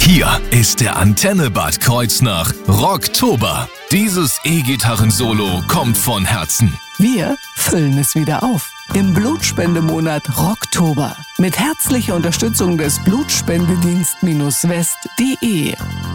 Hier ist der Antenne Bad Kreuznach Rocktober. Dieses E-Gitarren-Solo kommt von Herzen. Wir füllen es wieder auf. Im Blutspendemonat Rocktober. Mit herzlicher Unterstützung des Blutspendedienst-west.de.